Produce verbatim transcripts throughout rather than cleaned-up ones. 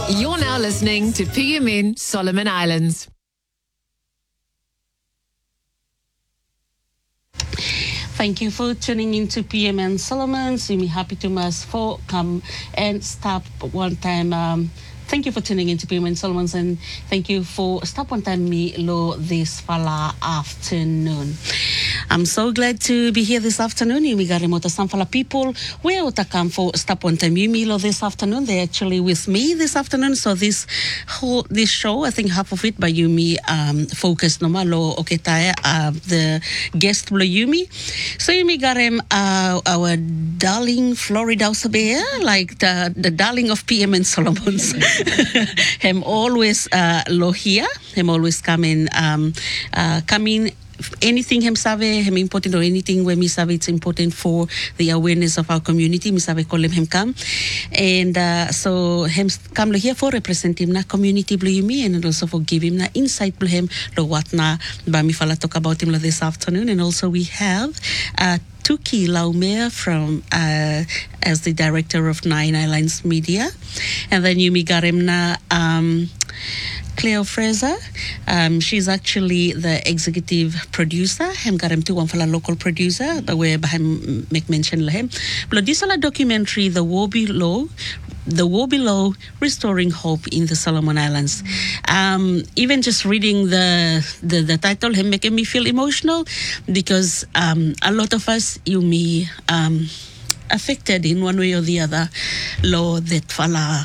You're now listening to P M N Solomon Islands. Thank you for tuning into P M N Solomons. I'm happy to mas for come and stop one time. Um, thank you for tuning into P M N Solomons, and thank you for stop one time me lo this fala afternoon. I'm so glad to be here this afternoon. We got remote Sanfala people. Where Ota come for stop one time you lo this afternoon. They're actually with me this afternoon. So this whole this show, I think half of it by Yumi um focused no malo oketaya uh the guest blo Yumi. So Yumi got him uh our darling Florida Sabea, like the the darling of P M N Solomons. Him always uh lo here. Him always coming um uh coming anything him save him important or anything where me save it's important for the awareness of our community. Me save call him him come and uh, so him come here for represent him na community blue me and also for give him na insight blue him lo what na ba mi fala talk about him this afternoon. And also we have uh Tuki Laumea from uh, as the director of Nine Islands Media, and then Yumi Garimna um, Cleo Fraser. Um, she's actually the executive producer. Hem garim tu one for local producer, the way behind make mention lahem. But this is a documentary, The War Below. The War Below, Restoring Hope in the Solomon Islands. Um, even just reading the the, the title, him making me feel emotional because um, a lot of us, you me, um, affected in one way or the other. Lo that fala.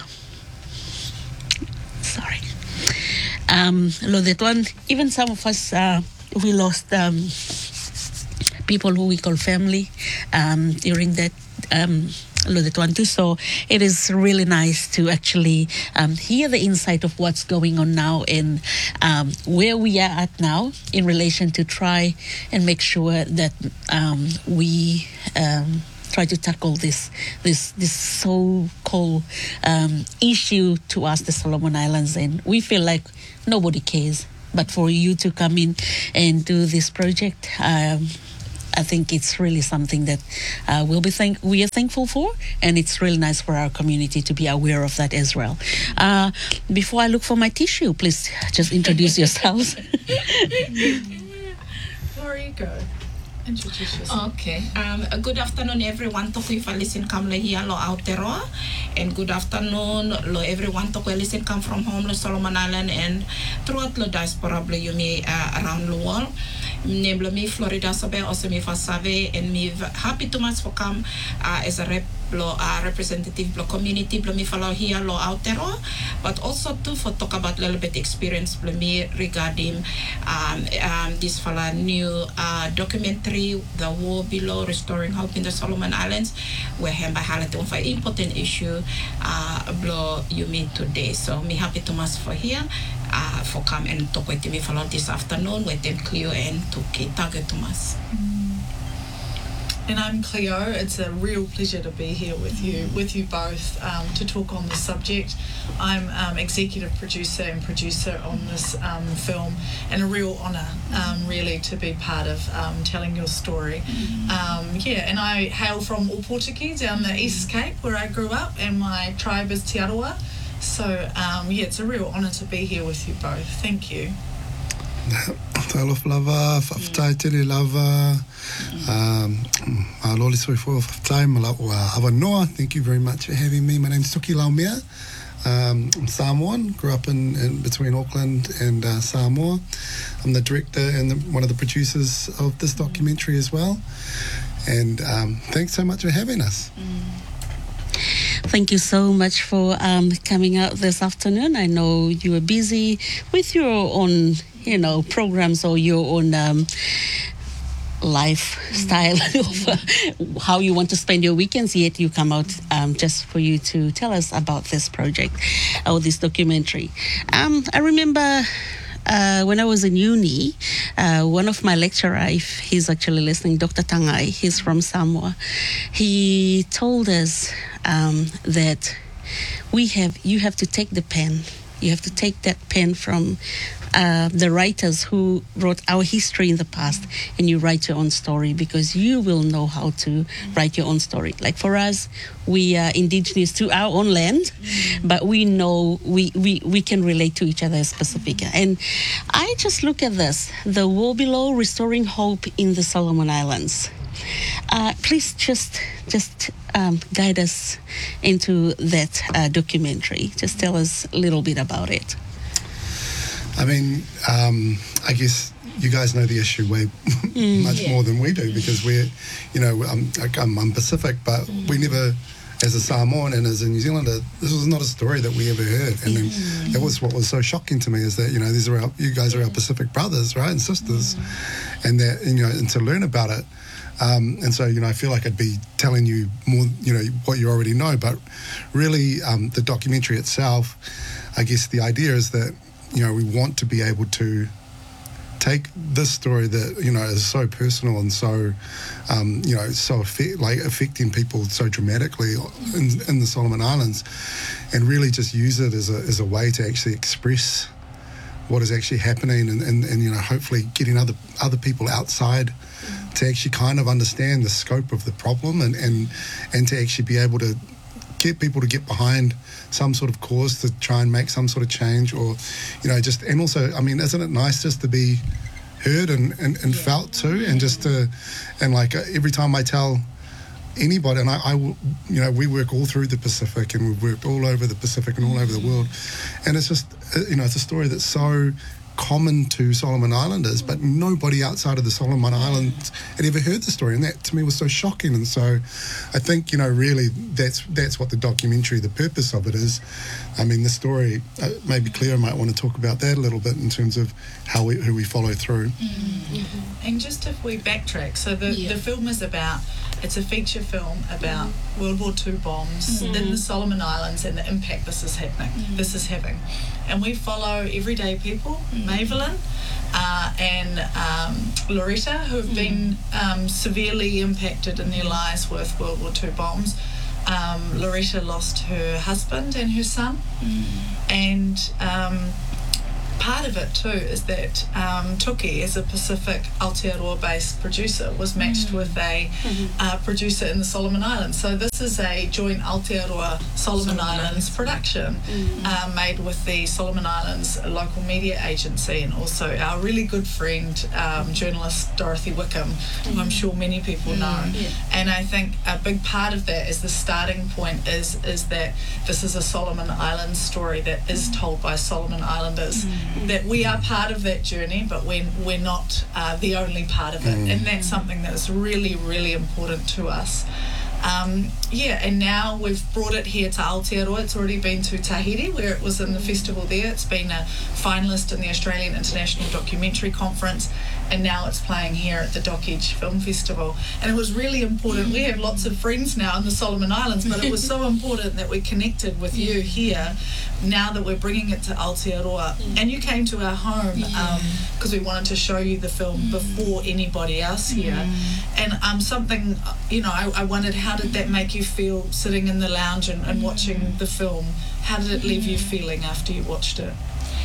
Sorry. Um, lo that one. Even some of us, uh, we lost um, people who we call family um, during that. Um, So it is really nice to actually um, hear the insight of what's going on now and um, where we are at now in relation to try and make sure that um, we um, try to tackle this this this so-called um, issue to us, the Solomon Islands, and we feel like nobody cares. But for you to come in and do this project, um, I think it's really something that uh, we'll be thank we are thankful for, and it's really nice for our community to be aware of that as well. Uh, before I look for my tissue, please just introduce yourselves. There you go. Introduce yourself. Okay. Um, good afternoon, everyone. Toku ifa listen come le here lo Aotearoa, and good afternoon lo everyone. Toku listen come from home lo Solomon Island and throughout lo diaspora lo you uh, around the world. Name me Florida Sabe also me for Save and me happy to much for come uh, as a rep lo uh, representative lo community lo me follow here lo Aotearoa, but also too for talk about a little bit experience lo me regarding um, um this fella new uh, documentary, The War Below, Restoring Hope in the Solomon Islands, where him by highlighting for important issue uh blo you meet today. So me happy to much for here. Uh, for come and talk with me for this afternoon with them Cleo and Tuki. Thank you, Thomas. And I'm Cleo. It's a real pleasure to be here with you, with you both, um, to talk on this subject. I'm um, executive producer and producer on this um, film, and a real honour, um, really, to be part of um, telling your story. Um, yeah, and I hail from Opotiki down the East Cape, where I grew up, and my tribe is Te Arawa. So, um, yeah, it's a real honour to be here with you both. Thank you. Talof lava, whaftai tele lava, maloli sori for whaftai, malaua Awanoa. Thank you very much for having me. My name's Tuki Laumea. Um, I'm Samoan, grew up in, in between Auckland and uh, Samoa. I'm the director and the, one of the producers of this documentary as well. And um, thanks so much for having us. Thank you so much for um, coming out this afternoon. I know you were busy with your own, you know, programs or your own um, lifestyle of uh, how you want to spend your weekends, yet you come out um, just for you to tell us about this project or this documentary. Um, I remember Uh, when I was in uni, uh, one of my lecturer, if he's actually listening, Doctor Tangai, he's from Samoa, he told us um, that we have, you have to take the pen, you have to take that pen from uh, the writers who wrote our history in the past, and you write your own story, because you will know how to write your own story. Like for us, we are indigenous to our own land, but we know we, we, we can relate to each other as Pacifica. And I just look at this, the War Below, Restoring Hope in the Solomon Islands. Uh, please just just um, guide us into that uh, documentary. Just tell us a little bit about it. I mean, um, I guess you guys know the issue way much Yeah. more than we do, because we're, you know, I'm, I'm, I'm Pacific, but we never, as a Samoan and as a New Zealander, this was not a story that we ever heard. And then that was what was so shocking to me, is that, you know, these are our, you guys are our Pacific brothers, right, and sisters, and that, you know, and to learn about it. Um, and so, you know, I feel like I'd be telling you more, you know, what you already know, but really um, the documentary itself, I guess the idea is that, you know, we want to be able to take this story that, you know, is so personal and so, um, you know, so affect, like affecting people so dramatically in, in the Solomon Islands, and really just use it as a, as a way to actually express what is actually happening, and, and, and you know, hopefully getting other other people outside to actually kind of understand the scope of the problem, and, and, and to actually be able to get people to get behind some sort of cause to try and make some sort of change, or, you know, just, and also, I mean, isn't it nice just to be heard and, and, and felt too, and just to, and like every time I tell anybody, and I, I will, you know, we work all through the Pacific, and we've worked all over the Pacific and all over the world, and it's just, you know, it's a story that's so common to Solomon Islanders, but nobody outside of the Solomon Islands had ever heard the story, and that to me was so shocking. And so I think, you know, really that's that's what the documentary, the purpose of it is. I mean, the story, uh, maybe Cleo might want to talk about that a little bit in terms of how we, who we follow through. Mm-hmm. And just if we backtrack, so the, Yeah. the film is about, it's a feature film about World War Two bombs in the Solomon Islands and the impact this is happening, this is having. And we follow everyday people, Mavelyn uh, and um, Loretta, who have been um, severely impacted in their lives with World War Two bombs. Um, Loretta lost her husband and her son, and um, part of it too is that um, Tuki, as a Pacific Aotearoa-based producer, was matched with a uh, producer in the Solomon Islands. So this is a joint Aotearoa Solomon Islands production uh, made with the Solomon Islands local media agency, and also our really good friend, um, journalist Dorothy Wickham, who I'm sure many people know. And I think a big part of that is the starting point is is that this is a Solomon Islands story that is told by Solomon Islanders. That we are part of that journey, but we're, we're not uh, the only part of it. Mm. And that's something that is really, really important to us. Um, yeah, and now we've brought it here to Aotearoa. It's already been to Tahiti, where it was in the festival there. It's been a finalist in the Australian International Documentary Conference, and now it's playing here at the Doc Edge Film Festival. And it was really important. We have lots of friends now in the Solomon Islands, but it was so important that we connected with you here now that we're bringing it to Aotearoa. And you came to our home because um, we wanted to show you the film before anybody else here. And um, something, you know, I, I wondered, how did that make you feel sitting in the lounge and, and watching the film? How did it leave you feeling after you watched it?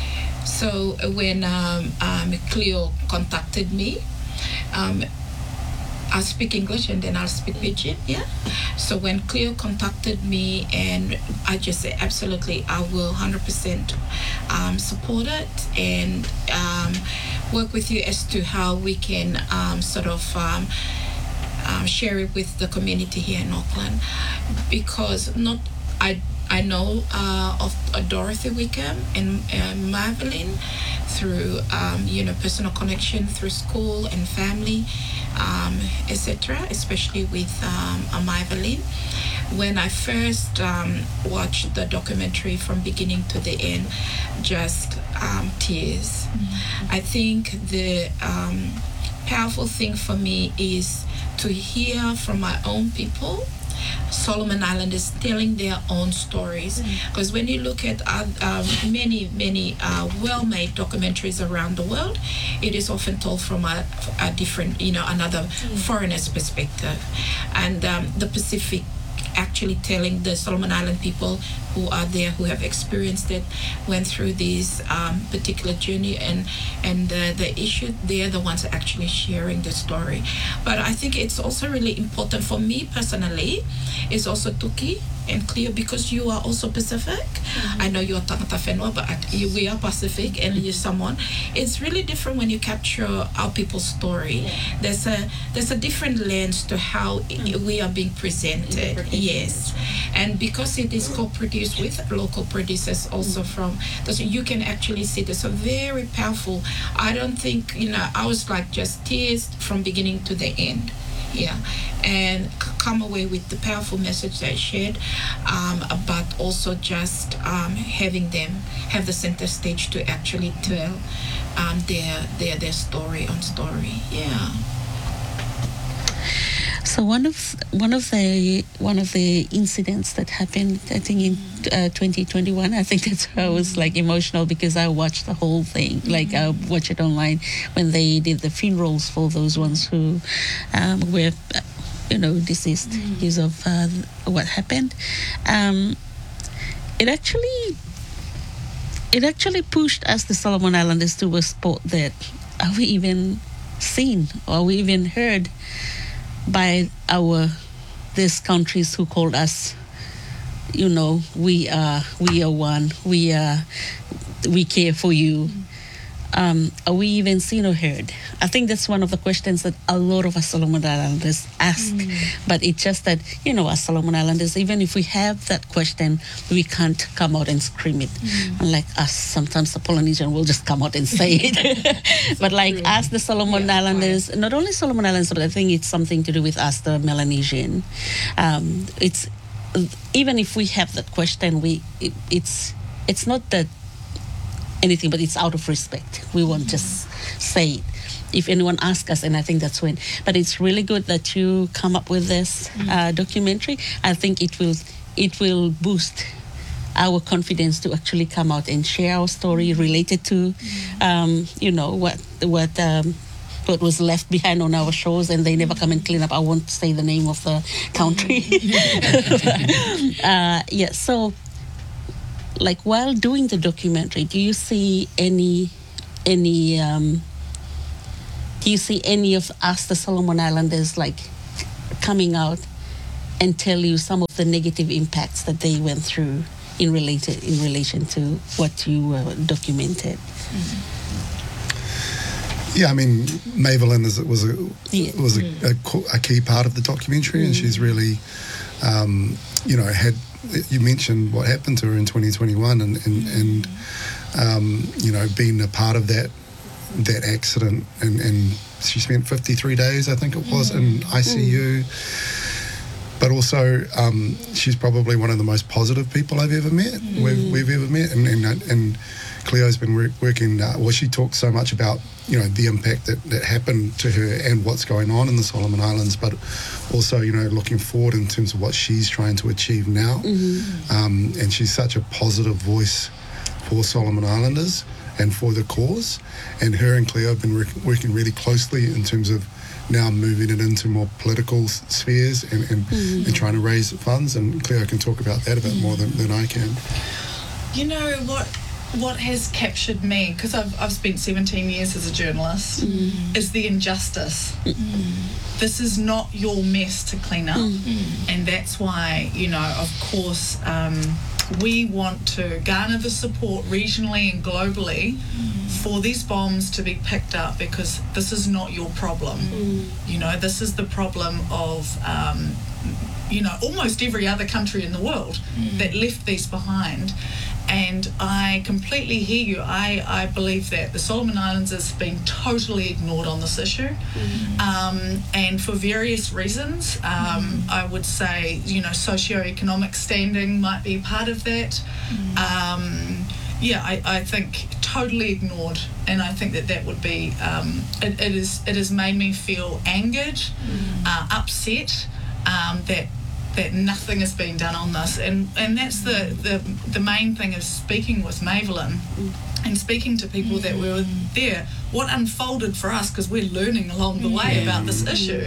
So uh, when um, um, Cleo contacted me, um, I'll speak English and then I'll speak Pidgin, yeah? So when Cleo contacted me, and I just said, absolutely, I will one hundred percent um, support it and um, work with you as to how we can um, sort of um, um, share it with the community here in Auckland. Because not, I I know uh, of uh, Dorothy Wickham and uh, Mavelyn through, um, you know, personal connection through school and family, um, et cetera, especially with um, uh, Mavelyn. When I first um, watched the documentary from beginning to the end, just um, tears. Mm-hmm. I think the um, powerful thing for me is to hear from my own people, Solomon Islanders, telling their own stories. Because mm. when you look at uh, um, many, many uh, well-made documentaries around the world, it is often told from a, a different, you know, another mm. foreigner's perspective. And um, the Pacific actually telling the Solomon Island people who are there, who have experienced it, went through this um, particular journey, and and the, the issue, they're the ones actually sharing the story. But I think it's also really important for me personally, is also Tuki and Cleo, because you are also Pacific. Mm-hmm. I know you're Tangata Whenua, but you, we are Pacific, and you're someone. It's really different when you capture our people's story. Yeah. There's a there's a different lens to how mm-hmm. we are being presented. Yes, and because it is co-produced with local producers also mm-hmm. from, so you can actually see this. So very powerful. I don't think, you know, I was like just tears from beginning to the end. Yeah, and c- come away with the powerful message that I shared, um, but also just um, having them have the center stage to actually tell um, their their their story on story. Yeah. So one of one of the one of the incidents that happened, I think in uh, twenty twenty-one, I think that's why I was like emotional, because I watched the whole thing. Mm-hmm. Like I watched it online when they did the funerals for those ones who um, were, you know, deceased mm-hmm. because of uh, what happened. Um, it actually it actually pushed us, the Solomon Islanders, to a spot that are we even seen, or are we even heard by our these countries who called us, you know, we are we are one, we are we care for you. Mm. Um, are we even seen or heard? I think that's one of the questions that a lot of us Solomon Islanders ask. Mm. But it's just that, you know, as Solomon Islanders, even if we have that question, we can't come out and scream it. Mm. Unlike us, sometimes the Polynesian will just come out and say it. But like true. Us, the Solomon yeah, Islanders, right. Not only Solomon Islanders, but I think it's something to do with us, the Melanesian. Um, it's even if we have that question, we it, it's it's not that anything, but it's out of respect. We won't mm-hmm. just say it if anyone asks us, and I think that's when. But it's really good that you come up with this mm-hmm. uh, documentary. I think it will it will boost our confidence to actually come out and share our story related to, mm-hmm. um, you know, what what um, what was left behind on our shores, and they never come and clean up. I won't say the name of the country. uh, yeah, so. Like while doing the documentary, do you see any, any, um, do you see any of us, the Solomon Islanders, like coming out and tell you some of the negative impacts that they went through in related in relation to what you uh, documented? Mm-hmm. Yeah, I mean, Mavelyn is, was a yeah. was a, a, a key part of the documentary, mm. and she's really, um, you know, had. You mentioned what happened to her in twenty twenty-one, and and, mm. and um, you know, being a part of that that accident, and, and she spent fifty-three days, I think it was, mm. in I C U. Mm. But also, um, she's probably one of the most positive people I've ever met. Mm. We've, we've ever met, and and, and Cleo's been work, working. Uh, well, she talks so much about, you know, the impact that, that happened to her and what's going on in the Solomon Islands, but also, you know, looking forward in terms of what she's trying to achieve now. Mm-hmm. Um, and she's such a positive voice for Solomon Islanders and for the cause. And her and Cleo have been work, working really closely in terms of now moving it into more political s- spheres and, and, mm-hmm. and trying to raise funds. And Cleo can talk about that a bit more than, than I can. You know what? What has captured me, because I've, I've spent seventeen years as a journalist, mm. is the injustice. Mm. This is not your mess to clean up. Mm. And that's why, you know, of course, um, we want to garner the support regionally and globally mm. for these bombs to be picked up, because this is not your problem. Mm. You know, this is the problem of, um, you know, almost every other country in the world mm. that left these behind. And I completely hear you. I, I believe that the Solomon Islands has been totally ignored on this issue. Mm-hmm. Um, and for various reasons, um, mm-hmm. I would say, you know, socioeconomic standing might be part of that. Mm-hmm. Um, yeah, I, I think totally ignored. And I think that that would be, um, it, it, is, it has made me feel angered, mm-hmm. uh, upset, um, that that nothing has been done on this, and and that's the the, the main thing, is speaking with Mavelyn mm. and speaking to people mm. that were there. What unfolded for us, because we're learning along the way about this issue,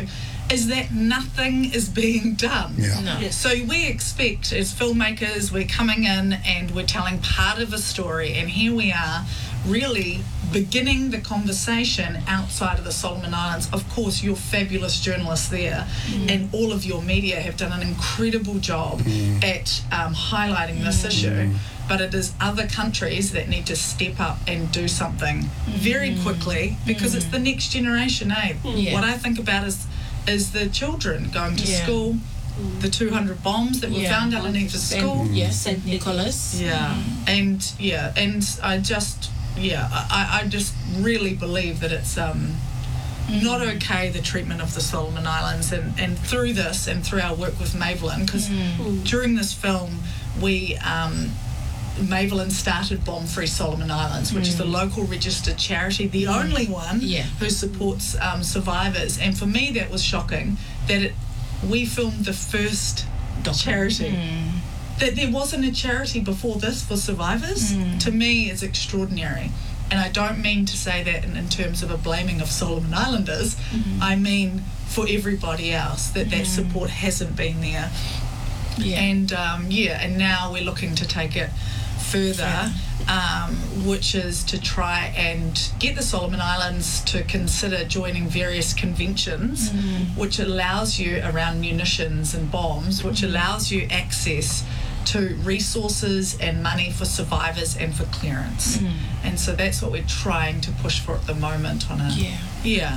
is that nothing is being done. Yeah. No. Yes. So we expect, as filmmakers, we're coming in and we're telling part of a story, and here we are really beginning the conversation outside of the Solomon Islands. Of course, you're fabulous journalists there, and all of your media have done an incredible job at um, highlighting this issue. But it is other countries that need to step up and do something very quickly, because it's the next generation, eh? Yeah. What I think about is is the children going to Yeah. school, the two hundred bombs that were Yeah. found underneath the Saint- school. Yes, Saint Nicholas. Yeah, and yeah, and I just yeah, I, I just really believe that it's um not okay, the treatment of the Solomon Islands, and and through this and through our work with Mavelyn, because during this film we um. Mavelyn started Bomb Free Solomon Islands, which is a local registered charity, the only one Yeah. who supports um, survivors. And for me, that was shocking that it, we filmed the first charity. That there wasn't a charity before this for survivors, to me, is extraordinary. And I don't mean to say that in, in terms of a blaming of Solomon Islanders. I mean for everybody else, that that support hasn't been there. Yeah. And um, yeah, and now we're looking to take it further, um, which is to try and get the Solomon Islands to consider joining various conventions, which allows you around munitions and bombs, which allows you access to resources and money for survivors and for clearance. And so that's what we're trying to push for at the moment on a Yeah. yeah.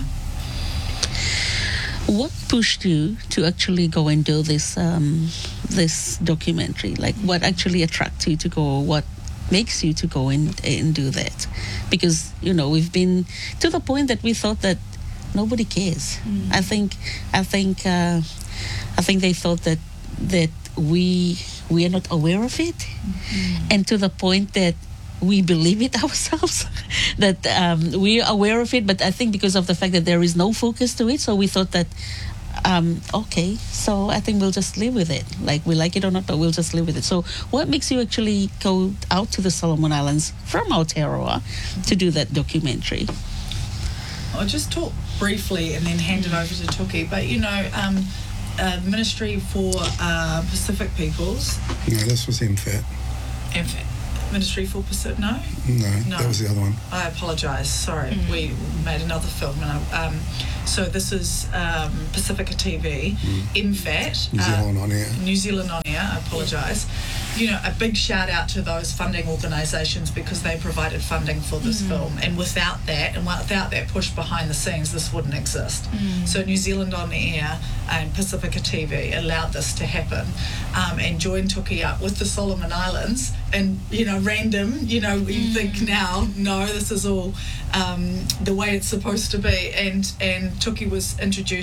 What pushed you to actually go and do this um, this documentary? Like, what actually attracts you to go? What makes you to go and, and do that? Because, you know, we've been to the point that we thought that nobody cares. I think I think uh, I think they thought that that we we are not aware of it, and to the point that we believe it ourselves, that um, we're aware of it, but I think because of the fact that there is no focus to it, so we thought that, um, okay, so I think we'll just live with it. Like, we like it or not, but we'll just live with it. So what makes you actually go out to the Solomon Islands from Aotearoa to do that documentary? I'll just talk briefly and then hand it over to Tuki. But, you know, um, uh, the Ministry for uh, Pacific Peoples, No, this was M FAT. In fact, Ministry for Pacific, no? No, No. that was the other one. I apologise. Sorry, we made another film. And I, um, so this is um, Pacifica T V, M FAT. New uh, Zealand on air. New Zealand on air, I apologise. You know, a big shout out to those funding organisations, because they provided funding for this film, and without that, and without that push behind the scenes, this wouldn't exist. So New Zealand on air and Pacifica T V allowed this to happen, um, and joined Tuki up with the Solomon Islands, and, you know, random, you know, you think now, no, this is all um, the way it's supposed to be, and, and Tuki was introduced